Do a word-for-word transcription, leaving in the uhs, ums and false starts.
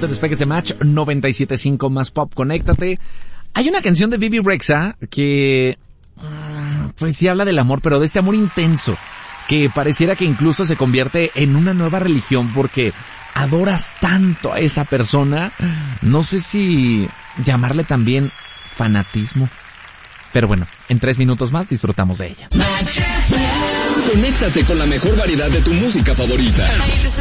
te despegues de Match noventa y siete punto cinco más pop, conéctate. Hay una canción de Bebe Rexha que, pues sí habla del amor, pero de este amor intenso, que pareciera que incluso se convierte en una nueva religión porque adoras tanto a esa persona. No sé si llamarle también fanatismo. Pero bueno, en tres minutos más disfrutamos de ella. Conéctate con la mejor variedad de tu música favorita.